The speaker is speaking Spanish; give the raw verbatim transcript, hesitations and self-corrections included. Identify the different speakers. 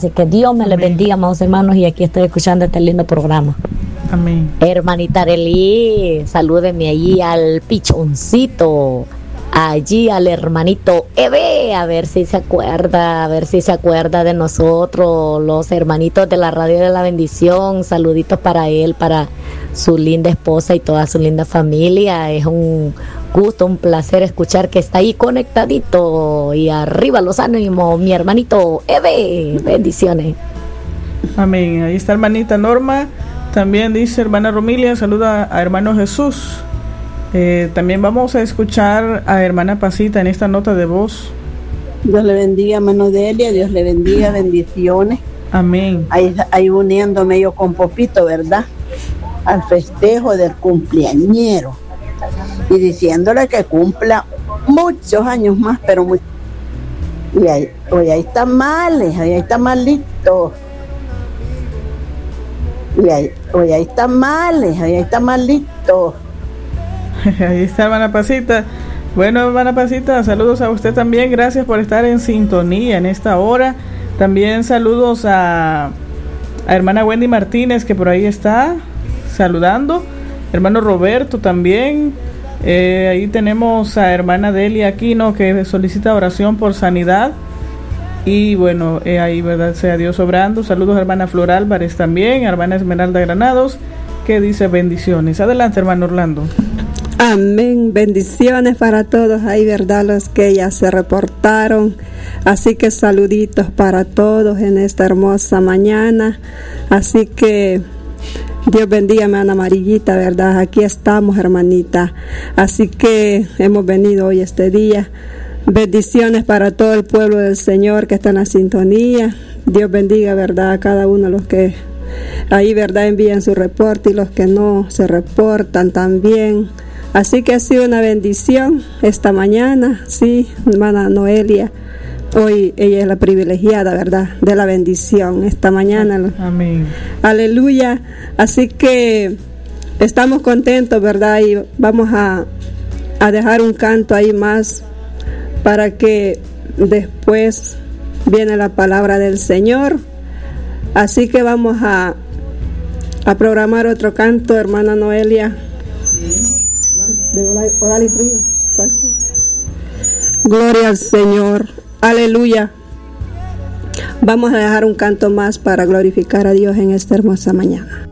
Speaker 1: Así que Dios me les bendiga, amados hermanos, y aquí estoy escuchando este lindo programa.
Speaker 2: Amén.
Speaker 1: Hermanita Arely, salúdeme allí al pichoncito, allí al hermanito Eve, a ver si se acuerda, a ver si se acuerda de nosotros, los hermanitos de la Radio de la Bendición. Saluditos para él, para su linda esposa y toda su linda familia. Es un gusto, un placer escuchar que está ahí conectadito. Y arriba los ánimos, mi hermanito Eve. Bendiciones.
Speaker 2: Amén. Ahí está hermanita Norma. También dice hermana Romilia, saluda a hermano Jesús. Eh, también vamos a escuchar a hermana Pasita en esta nota de voz.
Speaker 3: Dios le bendiga, hermano Delia, Dios le bendiga, bendiciones.
Speaker 2: Amén.
Speaker 3: Ahí, ahí uniéndome yo con Popito, ¿verdad? Al festejo del cumpleañero. Y diciéndole que cumpla muchos años más, pero muy... Y ahí, hoy hay tamales, hoy hay tamalitos. Y ahí, hoy hay tamales, hoy hay tamalitos.
Speaker 2: Ahí está hermana Pasita. Bueno, hermana Pasita, saludos a usted también. Gracias por estar en sintonía en esta hora. También saludos a, a hermana Wendy Martínez, que por ahí está saludando. Hermano Roberto también. Eh, ahí tenemos a hermana Delia Aquino, que solicita oración por sanidad. Y bueno, eh, ahí verdad sea Dios obrando. Saludos a hermana Flor Álvarez también, a hermana Esmeralda Granados, que dice bendiciones. Adelante, hermano Orlando.
Speaker 4: Amén, bendiciones para todos ahí, verdad, los que ya se reportaron. Así que saluditos para todos en esta hermosa mañana. Así que Dios bendiga a mi Ana Amarillita, verdad, aquí estamos, hermanita. Así que hemos venido hoy este día. Bendiciones para todo el pueblo del Señor que está en la sintonía. Dios bendiga, verdad, a cada uno de los que ahí, verdad, envían su reporte y los que no se reportan también. Así que ha sido una bendición esta mañana, sí, hermana Noelia. Hoy ella es la privilegiada, verdad, de la bendición esta mañana.
Speaker 2: Amén.
Speaker 4: Aleluya. Así que estamos contentos, verdad, y vamos a, a dejar un canto ahí más para que después viene la palabra del Señor. Así que vamos a, a programar otro canto, hermana Noelia. De Odalis Río. Gloria al Señor. Aleluya. Vamos a dejar un canto más para glorificar a Dios en esta hermosa mañana.